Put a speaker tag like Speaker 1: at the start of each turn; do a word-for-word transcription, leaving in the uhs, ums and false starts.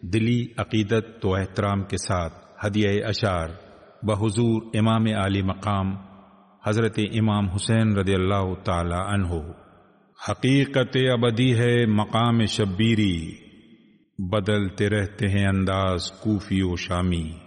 Speaker 1: दिली अकीदत तो एहतराम के साथ हदिया अशार बहुजूर इमाम आली मकाम हजरत इमाम हुसैन रदियल्लाहु ताला अन्हु। हकीकत अबदी है मकाम शब्बीरी, बदलते रहते हैं अंदाज कूफी व शामी।